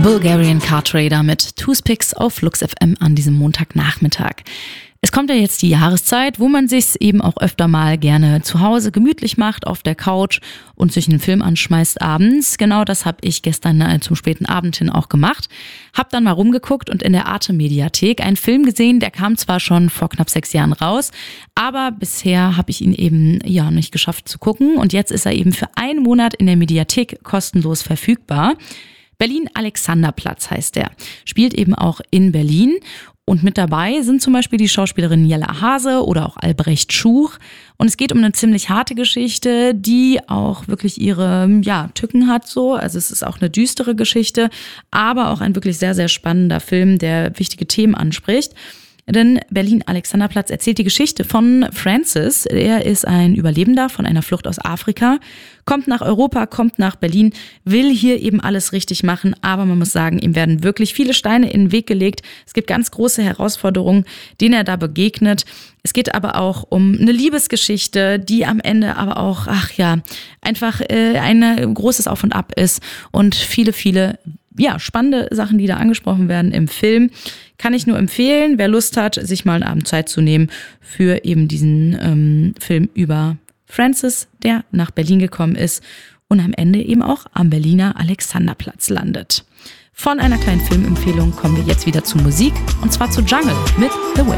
Bulgarian Car Trader mit Toothpicks auf Lux FM an diesem Montagnachmittag. Es kommt ja jetzt die Jahreszeit, wo man sich's eben auch öfter mal gerne zu Hause gemütlich macht, auf der Couch und sich einen Film anschmeißt abends. Genau das habe ich gestern zum späten Abend hin auch gemacht. Hab dann mal rumgeguckt und in der Arte-Mediathek einen Film gesehen, der kam zwar schon vor knapp 6 Jahren raus, aber bisher habe ich ihn eben nicht geschafft zu gucken. Und jetzt ist er eben für einen Monat in der Mediathek kostenlos verfügbar. Berlin-Alexanderplatz heißt der. Spielt eben auch in Berlin. Und mit dabei sind zum Beispiel die Schauspielerin Jella Hase oder auch Albrecht Schuch. Und es geht um eine ziemlich harte Geschichte, die auch wirklich ihre Tücken hat so. Also es ist auch eine düstere Geschichte, aber auch ein wirklich sehr, sehr spannender Film, der wichtige Themen anspricht. Denn Berlin-Alexanderplatz erzählt die Geschichte von Francis. Er ist ein Überlebender von einer Flucht aus Afrika, kommt nach Europa, kommt nach Berlin, will hier eben alles richtig machen. Aber man muss sagen, ihm werden wirklich viele Steine in den Weg gelegt. Es gibt ganz große Herausforderungen, denen er da begegnet. Es geht aber auch um eine Liebesgeschichte, die am Ende aber auch, einfach ein großes Auf und Ab ist. Und viele, viele spannende Sachen, die da angesprochen werden im Film. Kann ich nur empfehlen, wer Lust hat, sich mal einen Abend Zeit zu nehmen für eben diesen Film über Francis, der nach Berlin gekommen ist und am Ende eben auch am Berliner Alexanderplatz landet. Von einer kleinen Filmempfehlung kommen wir jetzt wieder zu Musik, und zwar zu Jungle mit The Way.